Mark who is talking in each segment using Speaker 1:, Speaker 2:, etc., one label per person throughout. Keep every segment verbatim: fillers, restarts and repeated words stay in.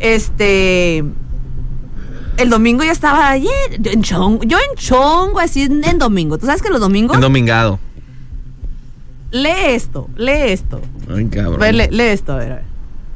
Speaker 1: Este... El domingo ya estaba ayer en chongo, yo en chongo, así en, en domingo. ¿Tú sabes que los domingos?
Speaker 2: En domingado.
Speaker 1: Lee esto, lee esto.
Speaker 2: Ay, cabrón.
Speaker 1: Ve, lee, lee esto, a ver, a ver.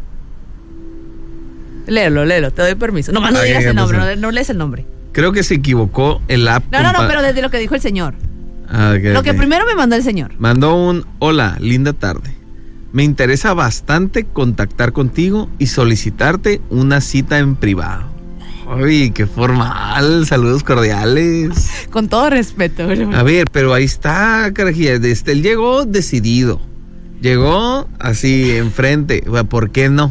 Speaker 1: Léelo, léelo, te doy permiso. No, más no
Speaker 2: Ay,
Speaker 1: digas
Speaker 2: ¿qué
Speaker 1: el nombre,
Speaker 2: pasó?
Speaker 1: no, no lees el nombre.
Speaker 2: Creo que se equivocó el app.
Speaker 1: No, no, no,
Speaker 2: compa-
Speaker 1: pero desde lo que dijo el señor.
Speaker 2: Ah, okay,
Speaker 1: Lo que
Speaker 2: okay.
Speaker 1: primero me mandó el señor.
Speaker 2: Mandó un hola, linda tarde. Me interesa bastante contactar contigo y solicitarte una cita en privado. Uy, qué formal, saludos cordiales.
Speaker 1: Con todo respeto, bro.
Speaker 2: A ver, pero ahí está, carajilla. Este, él llegó decidido. Llegó así enfrente. ¿Por qué no?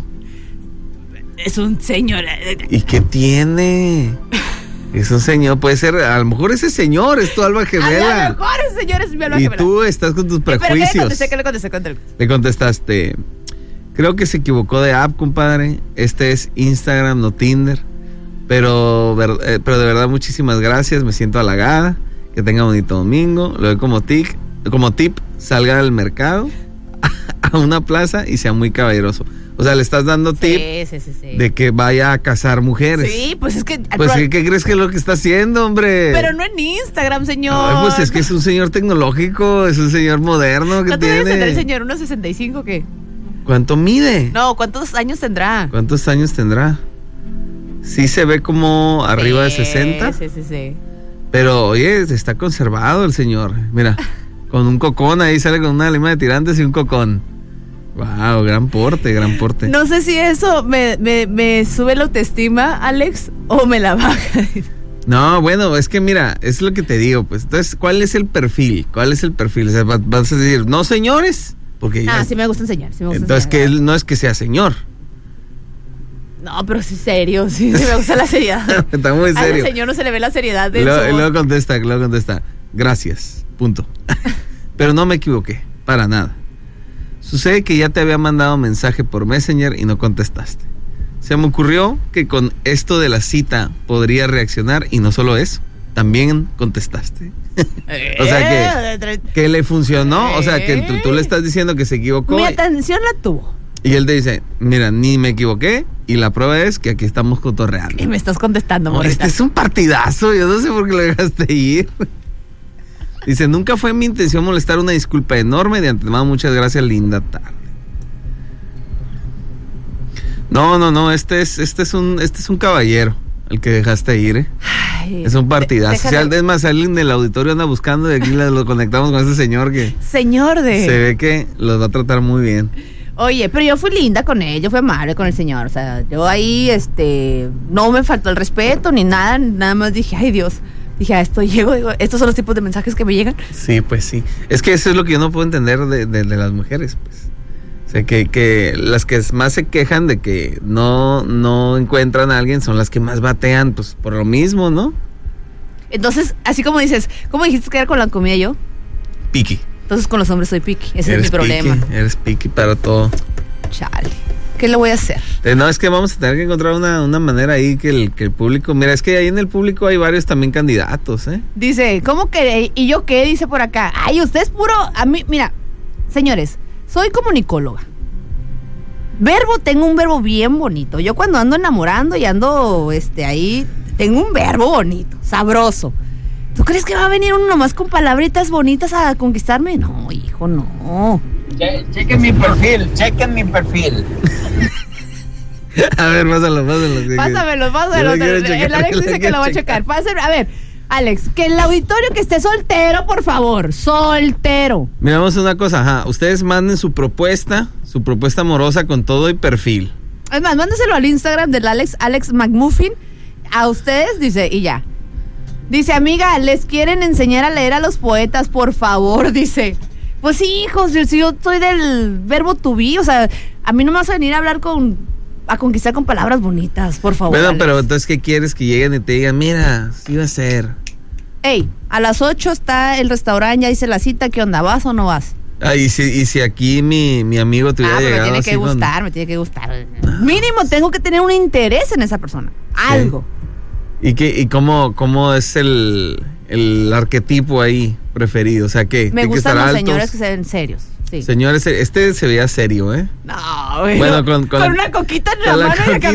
Speaker 1: Es un señor.
Speaker 2: ¿Y qué tiene? Es un señor, puede ser, a lo mejor ese señor es tu alma gemela.
Speaker 1: A lo mejor ese señor es mi alma
Speaker 2: Y
Speaker 1: gemela.
Speaker 2: tú estás con tus
Speaker 1: Pero ¿qué le
Speaker 2: prejuicios.
Speaker 1: contesté? ¿Qué le contesté? ¿Qué le contesté?
Speaker 2: Le contestaste, creo que se equivocó de app, compadre. Este es Instagram, no Tinder. Pero, ver- eh, pero de verdad, muchísimas gracias. Me siento halagada. Que tenga bonito domingo. Lo doy como, tic, como tip, salga al mercado, a una plaza y sea muy caballeroso. O sea, le estás dando tip
Speaker 1: Sí, sí, sí, sí.
Speaker 2: de que vaya a cazar mujeres.
Speaker 1: Sí, pues es que...
Speaker 2: Pues, ¿qué, qué crees que es lo que está haciendo, hombre?
Speaker 1: Pero no en Instagram, señor.
Speaker 2: Ay, pues es que es un señor tecnológico, es un señor moderno que
Speaker 1: ¿Cuánto debe
Speaker 2: tiene.
Speaker 1: tener el señor? ¿unos sesenta y cinco qué?
Speaker 2: ¿Cuánto mide?
Speaker 1: No, ¿cuántos años tendrá?
Speaker 2: ¿Cuántos años tendrá? Sí se ve como arriba de
Speaker 1: Sí,
Speaker 2: sesenta,
Speaker 1: Sí, sí, sí.
Speaker 2: pero oye, está conservado el señor. Mira, con un cocón ahí sale con una lima de tirantes y un cocón. Wow, gran porte, gran porte.
Speaker 1: No sé si eso me, me, me sube la autoestima, Alex, o me la baja.
Speaker 2: No, bueno, es que mira, es lo que te digo, pues. Entonces, ¿cuál es el perfil? ¿Cuál es el perfil? O sea, va- vas a decir, no, señores, porque
Speaker 1: Ah,
Speaker 2: ya-
Speaker 1: sí me gusta enseñar, sí me gusta
Speaker 2: entonces que
Speaker 1: enseñar.
Speaker 2: él no es que sea señor.
Speaker 1: No, pero sí serio, sí, sí me gusta la seriedad.
Speaker 2: Está muy
Speaker 1: Al
Speaker 2: serio.
Speaker 1: señor no se le ve la seriedad de
Speaker 2: Y luego,
Speaker 1: su
Speaker 2: y
Speaker 1: voz.
Speaker 2: luego contesta, luego contesta, gracias, punto. Pero no me equivoqué, para nada. Sucede que ya te había mandado mensaje por Messenger y no contestaste. Se me ocurrió que con esto de la cita podría reaccionar y no solo eso, también contestaste. O sea
Speaker 1: que...
Speaker 2: Que le funcionó, o sea que tú, tú le estás diciendo que se equivocó
Speaker 1: Mi
Speaker 2: y,
Speaker 1: atención la tuvo.
Speaker 2: y él te dice, mira, ni me equivoqué y la prueba es que aquí estamos cotorreando.
Speaker 1: Y me estás contestando,
Speaker 2: No,
Speaker 1: morita.
Speaker 2: este es un partidazo, yo no sé por qué lo dejaste ir. Dice, nunca fue mi intención molestar, una disculpa enorme, de antemano muchas gracias, linda tarde. No, no, no, este es, este es un, este es un caballero, el que dejaste ir, ¿eh?
Speaker 1: Ay,
Speaker 2: Es un partidazo.
Speaker 1: déjale-
Speaker 2: Si al- es más, alguien del auditorio anda buscando y aquí la- lo conectamos con ese señor que
Speaker 1: Señor de...
Speaker 2: se ve que los va a tratar muy bien.
Speaker 1: Oye, pero yo fui linda con él, yo fui amable con el señor, o sea, yo ahí, este, no me faltó el respeto ni nada, nada más dije, ay Dios, dije, a esto llego, digo, estos son los tipos de mensajes que me llegan.
Speaker 2: Sí, pues sí. Es que eso es lo que yo no puedo entender de, de, de las mujeres, pues. O sea, que, que las que más se quejan de que no, no encuentran a alguien son las que más batean, pues por lo mismo, ¿no?
Speaker 1: Entonces, así como dices, ¿cómo dijiste que era con la comida yo?
Speaker 2: Piqui.
Speaker 1: Entonces con los hombres soy picky, ese
Speaker 2: Eres
Speaker 1: es mi problema.
Speaker 2: piqui, eres piqui para todo.
Speaker 1: Chale, ¿qué le voy a hacer?
Speaker 2: Eh, No, es que vamos a tener que encontrar una, una manera ahí que el, que el público... Mira, es que ahí en el público hay varios también candidatos, ¿eh?
Speaker 1: Dice, ¿cómo que? ¿Y yo qué? Dice por acá. Ay, usted es puro... A mí, mira, señores, soy comunicóloga. Verbo, tengo un verbo bien bonito. Yo cuando ando enamorando y ando este, ahí, tengo un verbo bonito, sabroso. ¿Tú crees que va a venir uno nomás con palabritas bonitas a conquistarme? No, hijo, no.
Speaker 3: Che- chequen mi perfil, chequen mi perfil.
Speaker 2: A ver, pásalo, pásalo.
Speaker 1: Pásamelo, pásamelo.
Speaker 2: Yo lo quiero checar,
Speaker 1: El Alex
Speaker 2: yo lo
Speaker 1: dice que
Speaker 2: quiero
Speaker 1: lo va a checar. Pásame- a ver, Alex, que el auditorio que esté soltero, por favor. Soltero.
Speaker 2: Mira, vamos a hacer una cosa, ajá. Ustedes manden su propuesta, su propuesta amorosa con todo y perfil.
Speaker 1: Es más, mándeselo al Instagram del Alex, Alex McMuffin. A ustedes, dice, y ya. Dice, amiga, les quieren enseñar a leer a los poetas, por favor, dice. Pues sí, hijos, yo, si yo soy del verbo to be, o sea, a mí no me vas a venir a hablar con, a conquistar con palabras bonitas, por favor.
Speaker 2: Bueno,
Speaker 1: Alex.
Speaker 2: pero entonces, ¿qué quieres? Que lleguen y te digan, mira, sí va a ser.
Speaker 1: Ey, a las ocho está el restaurante, ya hice la cita, ¿qué onda? ¿Vas o no vas?
Speaker 2: Ah, y si, y si aquí mi, mi amigo te hubiera
Speaker 1: Ah, pero me
Speaker 2: llegado
Speaker 1: tiene
Speaker 2: así
Speaker 1: que
Speaker 2: con-
Speaker 1: gustar, me tiene que gustar. Mínimo tengo que tener un interés en esa persona. Algo.
Speaker 2: ¿Y, qué, y cómo, cómo es el, el arquetipo ahí preferido? O sea, ¿qué?
Speaker 1: Me
Speaker 2: ¿Tiene que
Speaker 1: gustan
Speaker 2: estar
Speaker 1: los
Speaker 2: altos?
Speaker 1: señores que se ven serios. Sí.
Speaker 2: Señores, este se veía serio, ¿eh?
Speaker 1: No, güey.
Speaker 2: Bueno, con- con la-
Speaker 1: una coquita en la
Speaker 2: con la
Speaker 1: mano y
Speaker 2: coquita